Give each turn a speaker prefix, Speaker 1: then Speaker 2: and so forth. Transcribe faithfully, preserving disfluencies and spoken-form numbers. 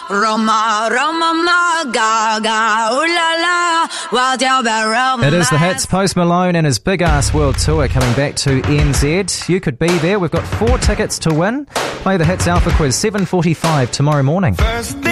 Speaker 1: Roma, Roma, ma, ga, ga, ooh la la, wild yellow Roma.
Speaker 2: It is the hits. Post Malone and his Big Ass World Tour coming back to N Z. You could be there. We've got four tickets to win. Play the Hits Alpha Quiz, seven forty-five tomorrow morning.
Speaker 3: First